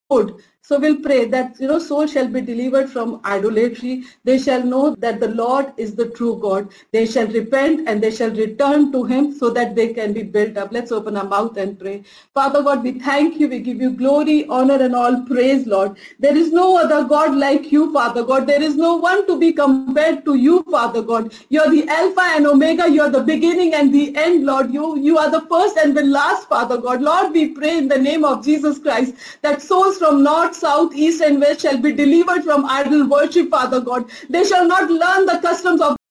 Lord. So we'll pray that, souls shall be delivered from idolatry. They shall know that the Lord is the true God. They shall repent and they shall return to him so that they can be built up. Let's open our mouth and pray. Father God, we thank you. We give you glory, honor, and all praise, Lord. There is no other God like you, Father God. There is no one to be compared to you, Father God. You're the Alpha and Omega. You're the beginning and the end, Lord. You are the first and the last, Father God. Lord, we pray in the name of Jesus Christ that souls from north, south, east, and west shall be delivered from idol worship, Father God. They shall not learn the customs of